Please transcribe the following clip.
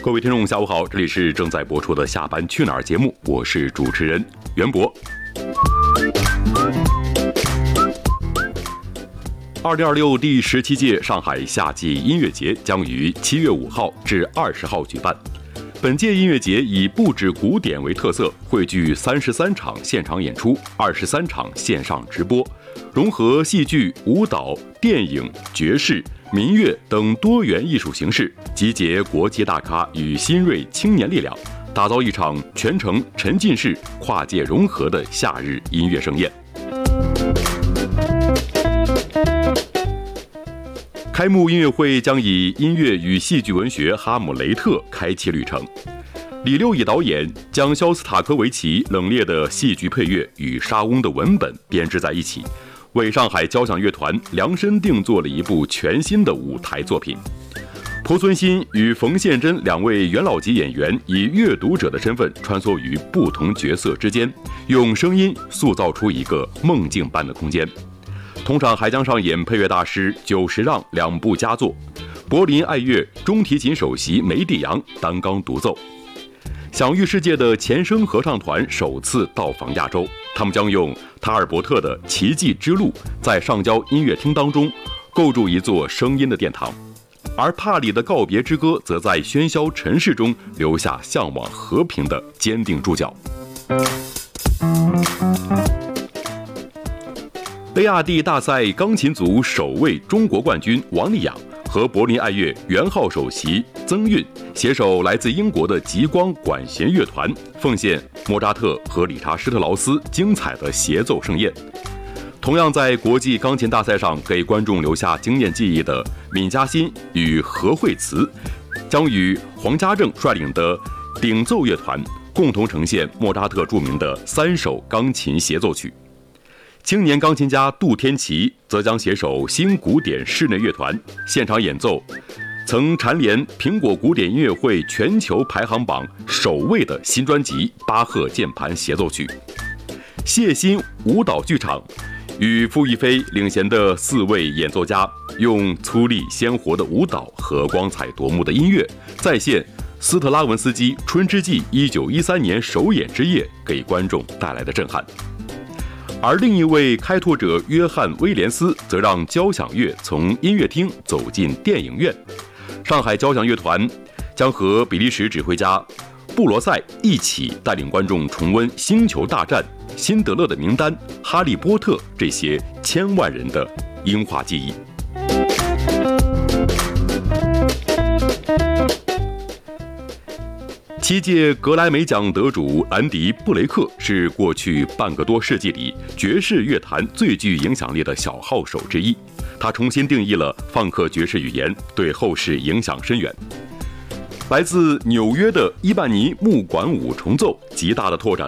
各位听众下午好，这里是正在播出的下班去哪儿节目，我是主持人袁博。2026第17届上海夏季音乐节将于7月5号至20号举办。本届音乐节以布置古典为特色，汇聚33场现场演出、23场线上直播，融合戏剧、舞蹈、电影、爵士、民乐等多元艺术形式，集结国际大咖与新锐青年力量，打造一场全程沉浸式、跨界融合的夏日音乐盛宴。开幕音乐会将以音乐与戏剧文学《哈姆雷特》开启旅程。李六乙导演将肖斯塔科维奇冷冽的戏剧配乐与莎翁的文本编织在一起，为上海交响乐团量身定做了一部全新的舞台作品。濮存昕与冯宪珍两位元老级演员以阅读者的身份穿梭于不同角色之间，用声音塑造出一个梦境般的空间。同场还将上演配乐大师久石让两部佳作，柏林爱乐中提琴首席梅蒂扬担纲独奏。享誉世界的前声合唱团首次到访亚洲，他们将用塔尔伯特的奇迹之路在上交音乐厅当中构筑一座声音的殿堂，而帕里的告别之歌则在喧嚣尘世中留下向往和平的坚定注脚。雷亚蒂大赛钢琴组首位中国冠军王丽雅和柏林爱乐元号首席曾韵携手来自英国的极光管弦乐团，奉献莫扎特和理查施特劳斯精彩的协奏盛宴。同样在国际钢琴大赛上给观众留下惊艳记忆的闵嘉欣与何惠慈，将与黄家正率领的顶奏乐团共同呈现莫扎特著名的3首钢琴协奏曲。青年钢琴家杜天琪则将携手新古典室内乐团现场演奏曾蝉联苹果古典音乐会全球排行榜首位的新专辑巴赫键盘协奏曲。谢欣舞蹈剧场与傅艺飞领衔的4位演奏家，用粗粝鲜活的舞蹈和光彩夺目的音乐，再现斯特拉文斯基《春之祭》1913年首演之夜给观众带来的震撼。而另一位开拓者约翰·威廉斯则让交响乐从音乐厅走进电影院。上海交响乐团将和比利时指挥家布罗塞一起带领观众重温《星球大战》、《辛德勒的名单》、《哈利波特》这些千万人的音画记忆。7届格莱美奖得主安迪·布雷克是过去半个多世纪里爵士乐坛最具影响力的小号手之一。他重新定义了放克爵士语言，对后世影响深远。来自纽约的伊万尼木管五重奏极大地拓展